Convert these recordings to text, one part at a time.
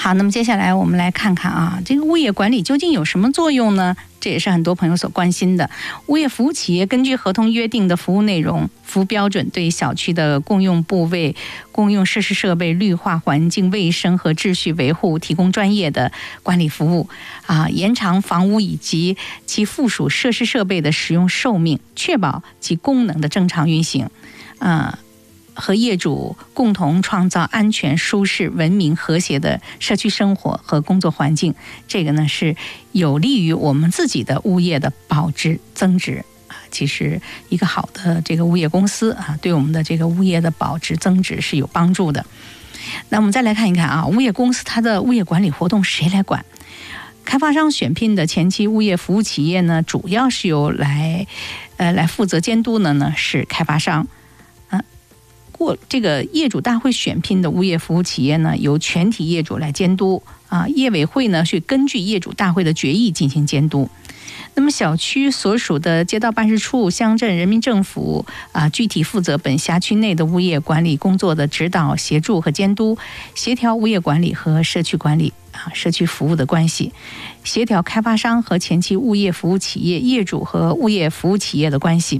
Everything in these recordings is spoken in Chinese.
好，那么接下来我们来看看啊，这个物业管理究竟有什么作用呢？这也是很多朋友所关心的。物业服务企业根据合同约定的服务内容、服务标准，对小区的共用部位、公用设施设备、绿化环境卫生和秩序维护提供专业的管理服务啊，延长房屋以及其附属设施设备的使用寿命，确保其功能的正常运行，和业主共同创造安全、舒适、文明、和谐的社区生活和工作环境。这个呢是有利于我们自己的物业的保值增值啊。其实一个好的这个物业公司啊，对我们的这个物业的保值增值是有帮助的。那我们再来看一看啊，物业公司它的物业管理活动谁来管？开发商选聘的前期物业服务企业呢，主要是由来负责监督的呢是开发商。过这个业主大会选聘的物业服务企业呢，由全体业主来监督啊，业委会呢是根据业主大会的决议进行监督。那么小区所属的街道办事处、乡镇人民政府啊，具体负责本辖区内的物业管理工作的指导、协助和监督，协调物业管理和社区管理啊、社区服务的关系，协调开发商和前期物业服务企业、业主和物业服务企业的关系。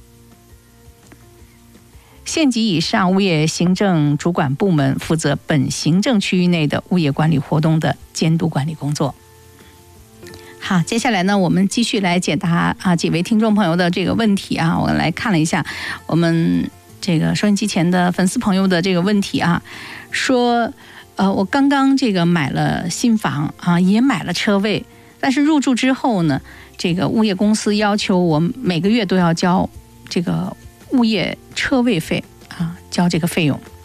县级以上物业行政主管部门负责本行政区域内的物业管理活动的监督管理工作。好，接下来呢，我们继续来解答几位听众朋友的这个问题啊。我来看了一下我们这个收音机前的粉丝朋友的这个问题啊，说我刚刚这个买了新房啊，也买了车位，但是入住之后呢，这个物业公司要求我每个月都要交这个物业车位费啊，交这个费用。